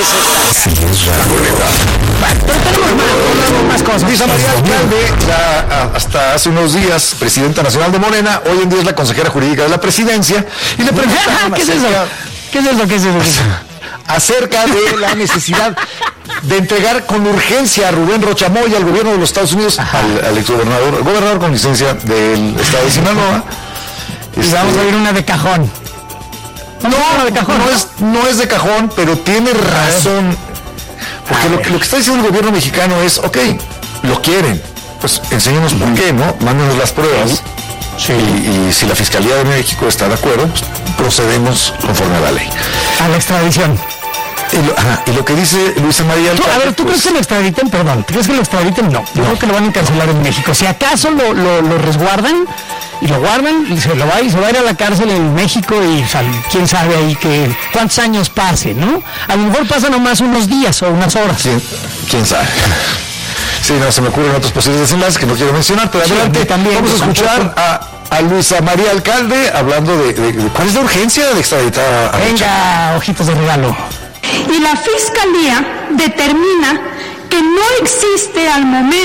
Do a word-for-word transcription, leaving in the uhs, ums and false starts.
es esta? Sí, es raro. Pero tenemos más, tenemos más cosas. Luisa María Alcalde, ya hasta hace unos días, presidenta nacional de Morena, hoy en día es la consejera jurídica de la presidencia, y le preguntaron ¿Qué es eso? acerca, ¿Qué es eso? ¿Qué es eso? acerca de la necesidad de entregar con urgencia a Rubén Rocha Moya, al gobierno de los Estados Unidos, al, al exgobernador, gobernador con licencia del estado de Sinaloa. Y Este, vamos a ver una de cajón. No, una de cajón. no es, no es de cajón, pero tiene razón. Porque lo que, lo que está diciendo el gobierno mexicano es, ok, lo quieren, pues enséñenos por qué, ¿no? Mándenos las pruebas. Sí. Y, y si la Fiscalía de México está de acuerdo, pues procedemos conforme a la ley. A la extradición. Y lo, ajá, y lo que dice Luisa María Tú, Alcalde, a ver, ¿tú pues, crees que lo extraditen? Perdón, ¿tú crees que lo extraditen? No, yo No. creo que lo van a encarcelar en México. Si acaso lo, lo, lo resguardan y lo guardan y se lo va y se va a ir a la cárcel en México y o sea, quién sabe ahí que cuántos años pase, ¿no? A lo mejor pasa nomás unos días o unas horas. ¿quién, quién sabe? Sí, no, se me ocurren otros posibles desenlaces que no quiero mencionar, pero Sí, adelante, también, vamos a escuchar a, a Luisa María Alcalde hablando de, de, de cuál es la urgencia de extraditar a, a Rocha. Venga, ojitos de regalo. Y la Fiscalía determina que no existe al momento